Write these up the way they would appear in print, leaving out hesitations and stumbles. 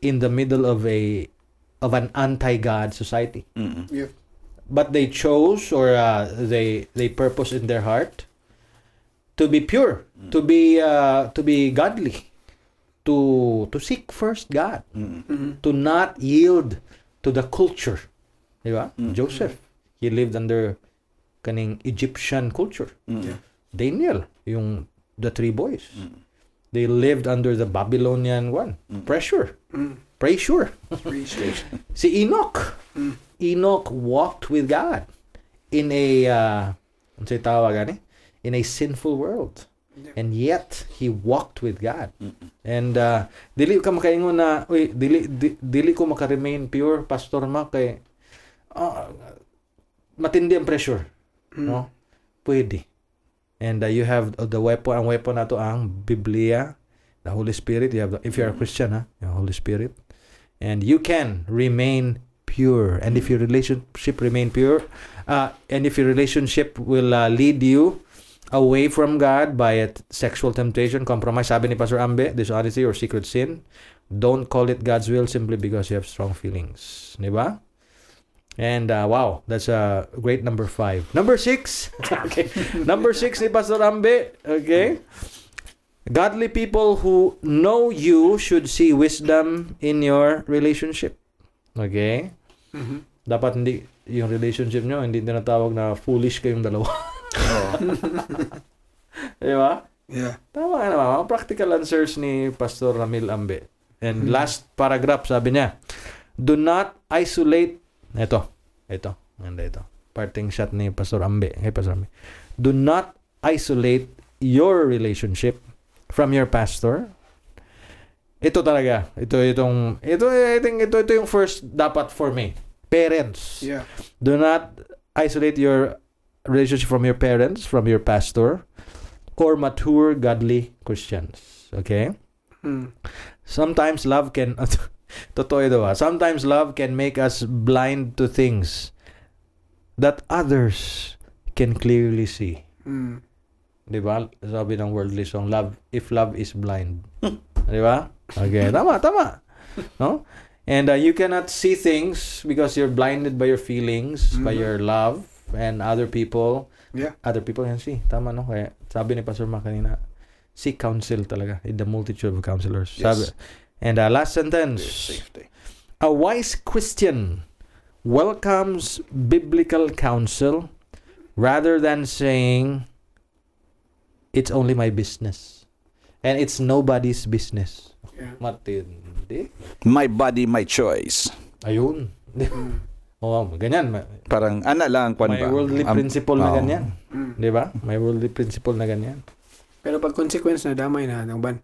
in the middle of an anti-God society. Yeah. But they chose, or they purpose in their heart to be pure, to be godly, to seek first God, to not yield to the culture. Diba? Joseph, he lived under kaning Egyptian culture. Daniel, the 3 boys, they lived under the Babylonian pressure. Pressure. Si Enoch. Enoch walked with God in a in a sinful world. And yet he walked with God. And dili ka makaingon na dili ko maka-remain pure, Pastor Mac, kay matindi ang pressure. No? Pwede. And you have the weapon, ang weapon nato ang Biblia, the Holy Spirit. You have if you're a Christian, the Holy Spirit. And you can remain pure. And if your relationship remain pure, and if your relationship will lead you away from God by a sexual temptation, compromise, sabi ni Pastor Ambe, dishonesty or secret sin, don't call it God's will simply because you have strong feelings. Diba? And wow, that's a great number 5. Number 6. Okay. Number 6 ni Pastor Ambe. Okay. Godly people who know you should see wisdom in your relationship. Okay? Dapat hindi yung relationship nyo, hindi tinatawag na foolish kayong dalawa. Diba? Yeah. Tama naman. Practical answers ni Pastor Ramil Ambe. And last paragraph, sabi niya, do not isolate. Ito. Ganda ito. Parting shot ni Pastor Ambe. Hey, Pastor Ambe. Do not isolate your relationship from your pastor. Ito talaga. Ito yung first dapat for me. Parents. Yeah. Do not isolate your relationship from your parents, from your pastor, or mature godly Christians. Okay? Sometimes love can totoo ito sometimes love can make us blind to things that others can clearly see. Diba? Sabi ng worldly song, if love is blind. Diba? Okay, tama. No? And you cannot see things because you're blinded by your feelings, by your love, and other people. Yeah. Other people can see. Tama, no? Kaya sabi ni Pastor Mac kanina, seek counsel talaga in the multitude of counselors. Yes. Sabi. And last sentence. Safety. A wise Christian welcomes biblical counsel rather than saying, it's only my business. And it's nobody's business. Yeah. Matindi. My body, my choice. Ayun. Oh, ganyan. Parang lang kwan May ba? worldly principle na ganyan. Di ba? May worldly principle na ganyan. Pero pag consequence na, damay na ng ban.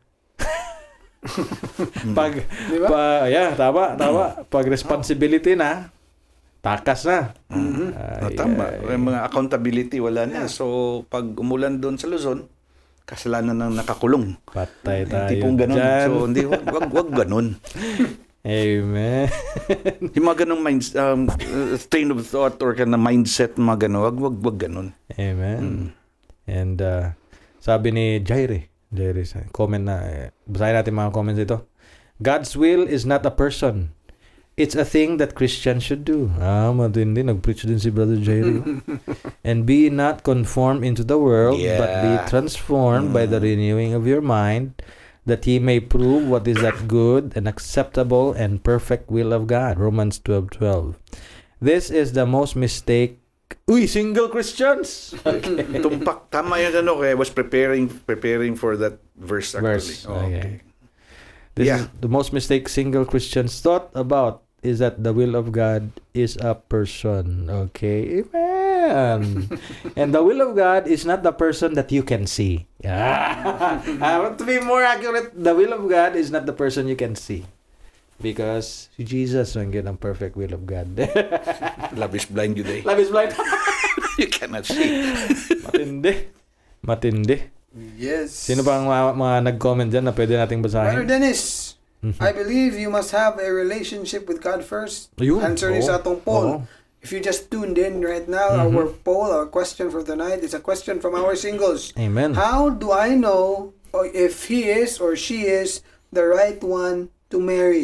Pag, Diba? tama. Pag responsibility na, takas na. Tama. Yung mga accountability, wala na. So, pag umulan doon sa Luzon, kasalanan ng nakakulong. Patay tayo Tipong ganun. dyan. So, hindi, wag ganun. Amen. Yung mga ganung train of thought or kind of mindset, mga ganun, wag ganun. Amen. And sabi ni Jaire, comment na, basahin natin mga comments dito. God's will is not a person. It's a thing that Christians should do. Matindi. Nag-preach din si Brother Jaire. And be not conformed into the world, but be transformed by the renewing of your mind, that ye may prove what is that good and acceptable and perfect will of God. Romans 12:12. This is the most mistake. Single Christians. Okay. Tumpak. Tama yun, I was preparing for that verse actually. Okay. This is the most mistake single Christians thought about is that the will of God is a person. Okay. Amen. And the will of God is not the person that you can see. To be more accurate, the will of God is not the person you can see. Because Jesus will get ang perfect will of God. Love is blind today. Love is blind. You cannot see. Matindi. Yes. Sino pa ang mga nag-comment dyan na pwede nating basahin? Brother Dennis, I believe you must have a relationship with God first. Ayun. Answer ni sa atong poll. If you just tuned in right now, our poll, our question for tonight is a question from our singles. Amen. How do I know if he is or she is the right one to marry?